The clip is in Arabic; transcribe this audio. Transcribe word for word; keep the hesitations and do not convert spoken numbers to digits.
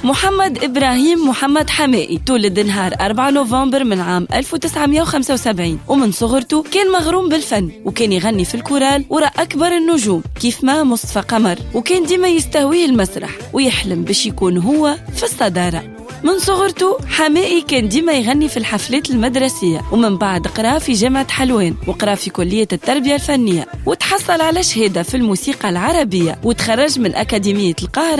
محمد إبراهيم محمد حمائي تولد نهار أربعة نوفمبر من عام ألف وتسعمائة وخمسة وسبعين، ومن صغرته كان مغروم بالفن وكان يغني في الكورال وراء أكبر النجوم كيف ما مصطفى قمر، وكان ديما يستهويه المسرح ويحلم باش يكون هو في الصدارة. من صغرته حمائي كان ديما يغني في الحفلات المدرسية، ومن بعد قرأ في جامعة حلوان وقرأ في كلية التربية الفنية، وتحصل على شهادة في الموسيقى العربية، وتخرج من أكاديمية القاهرة